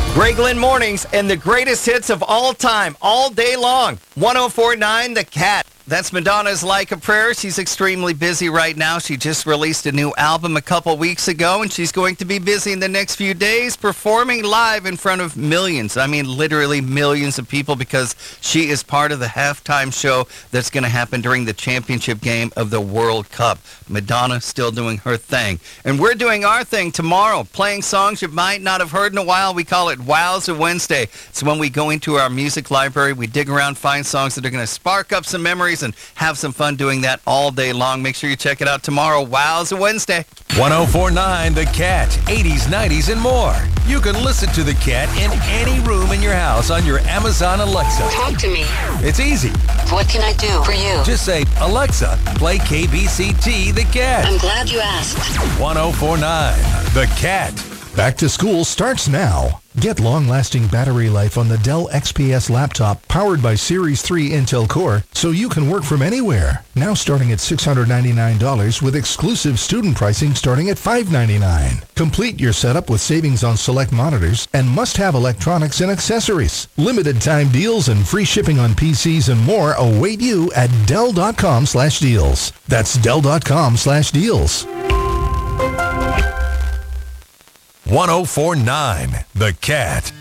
Greg Lynn Mornings and the greatest hits of all time, all day long. 104.9 The Cat. That's Madonna's Like a Prayer. She's extremely busy right now. She just released a new album a couple weeks ago, and she's going to be busy in the next few days performing live in front of millions. I mean, literally millions of people, because she is part of the halftime show that's going to happen during the championship game of the World Cup. Madonna still doing her thing. And we're doing our thing tomorrow, playing songs you might not have heard in a while. We call it Wowza Wednesday. It's when we go into our music library, we dig around, find songs that are going to spark up some memories and have some fun doing that all day long. Make sure you check it out tomorrow. Wowza Wednesday. 104.9 The Cat, 80s, 90s, and more. You can listen to The Cat in any room in your house on your Amazon Alexa. Talk to me. It's easy. What can I do for you? Just say, Alexa, play KBCT The Cat. I'm glad you asked. 104.9 The Cat. Back to school starts now. Get long-lasting battery life on the Dell XPS laptop powered by Series 3 Intel Core so you can work from anywhere. Now starting at $699 with exclusive student pricing starting at $599. Complete your setup with savings on select monitors and must-have electronics and accessories. Limited time deals and free shipping on PCs and more await you at Dell.com/deals. That's Dell.com/deals. 104.9 The Cat.